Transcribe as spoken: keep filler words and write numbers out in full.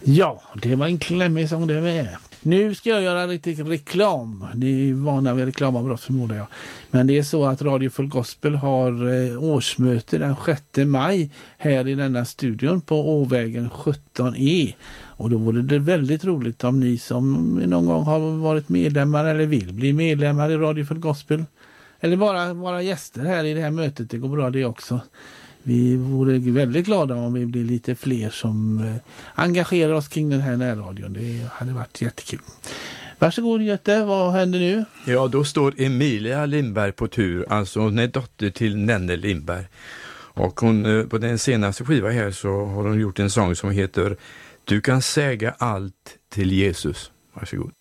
Ja, det var en klämmig sång det med. Nu ska jag göra lite reklam. Ni är vana vid reklamavbrott förmodar jag. Men det är så att Radio Full Gospel har eh, årsmöte den sjätte maj här i denna studion på Åvägen sjutton E. Och då vore det väldigt roligt om ni som någon gång har varit medlemmar eller vill bli medlemmar i Radio Full Gospel. Eller bara vara gäster här i det här mötet, det går bra det också. Vi vore väldigt glada om vi blir lite fler som eh, engagerar oss kring den här närradion. Det hade varit jättekul. Varsågod Göte, vad händer nu? Ja, då står Emilia Lindberg på tur. Alltså hon är dotter till Nenne Lindberg. Och hon, på den senaste skivan här så har hon gjort en sång som heter Du kan säga allt till Jesus. Varsågod.